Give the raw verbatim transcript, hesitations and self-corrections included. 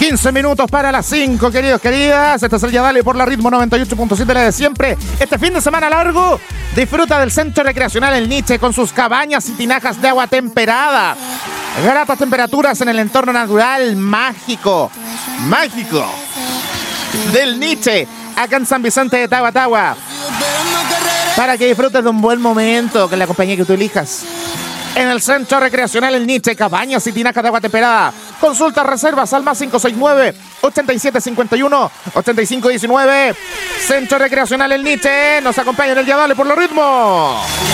quince minutos para las cinco, queridos, queridas. Este es el Ya Dale por la Ritmo noventa y ocho punto siete, la de siempre. Este fin de semana largo, disfruta del Centro Recreacional El Niche con sus cabañas y tinajas de agua temperada. Gratas temperaturas en el entorno natural mágico, mágico del Niche, acá en San Vicente de Tahuatahua, para que disfrutes de un buen momento con la compañía que tú elijas. En el Centro Recreacional El Niche, cabañas y tinajas de agua temperada. Consulta reservas al más cinco seis nueve, ochenta y siete cincuenta y uno, ochenta y cinco diecinueve. Centro Recreacional El Niche nos acompaña en el Ya Dale por los Ritmos.